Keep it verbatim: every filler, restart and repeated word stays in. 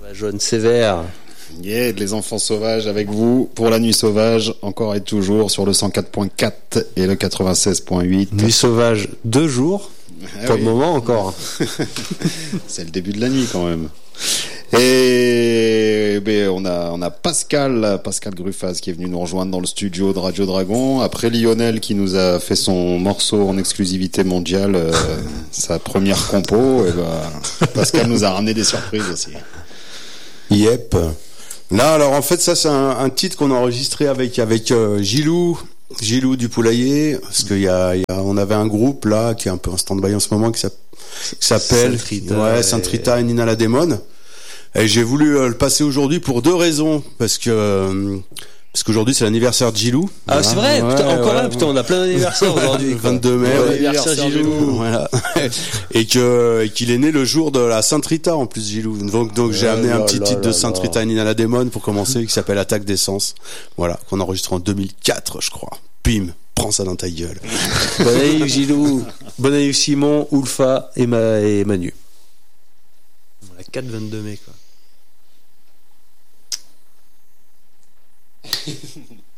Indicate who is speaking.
Speaker 1: Jaune sévère.
Speaker 2: Yeah, les enfants sauvages avec vous pour la nuit sauvage, encore et toujours sur le cent quatre point quatre et le quatre-vingt-seize point huit.
Speaker 1: Nuit sauvage, deux jours, ah pour oui. le moment encore.
Speaker 2: C'est le début de la nuit quand même. Et ben, on a on a Pascal, Pascal Gruffaz qui est venu nous rejoindre dans le studio de Radio Dragon. Après Lionel qui nous a fait son morceau en exclusivité mondiale, euh, sa première compo. Et ben, Pascal nous a ramené des surprises aussi.
Speaker 3: Yep. Là, alors en fait, ça c'est un, un titre qu'on a enregistré avec avec euh, Gilou, Gilou du Poulailler, parce qu'il y a, il y a, on avait un groupe là qui est un peu en stand-by en ce moment qui s'appelle
Speaker 1: Saint-Rita
Speaker 3: ouais, Saint-Rita et... et Nina la Démone. Et j'ai voulu euh, le passer aujourd'hui pour deux raisons, parce que euh, parce qu'aujourd'hui c'est l'anniversaire de Gilou.
Speaker 1: Ah voilà. C'est vrai,
Speaker 3: ouais,
Speaker 1: putain, encore
Speaker 3: ouais,
Speaker 1: là, putain, on a plein d'anniversaires aujourd'hui.
Speaker 3: vingt-deux mai,
Speaker 1: ouais,
Speaker 3: ouais,
Speaker 1: anniversaire Gilou.
Speaker 3: Voilà. et que et qu'il est né le jour de la Sainte Rita en plus Gilou. Donc donc j'ai oh amené là un petit là titre là de Sainte Rita et Nina la Démone pour commencer qui s'appelle Attaque d'essence. Voilà, qu'on a enregistré en deux mille quatre, je crois. Bim, prends ça dans ta gueule.
Speaker 1: Bonne année Gilou. Bonne année Simon, Ulfa et, Ma... et Manu. La quatre vingt-deux mai quoi.